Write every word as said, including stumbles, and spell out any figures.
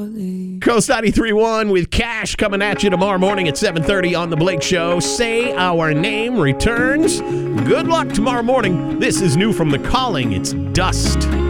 Coast ninety-three point one with Cash coming at you tomorrow morning at seven thirty on The Blake Show. Say Our Name returns. Good luck tomorrow morning. This is new from The Calling. It's Dust.